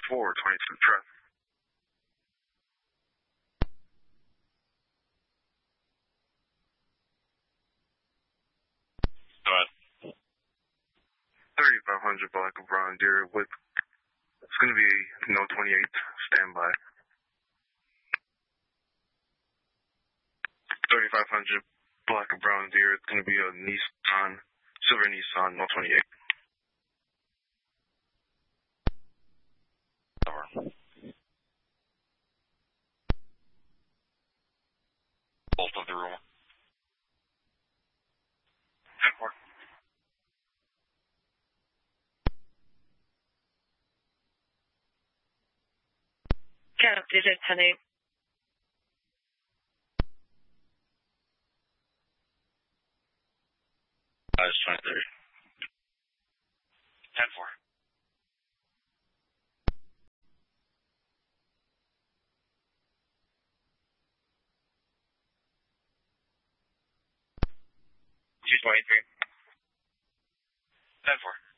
422 traffic. Go ahead. 3500 Black and Brown Deer with, it's going to be no 28, standby. 3500 Black and Brown Deer, it's going to be a Nissan, silver Nissan, no 28. Over. Both of the room. 10-4. Cat, digit 10-8. It's 23. 10-4. Two 23. 10-4.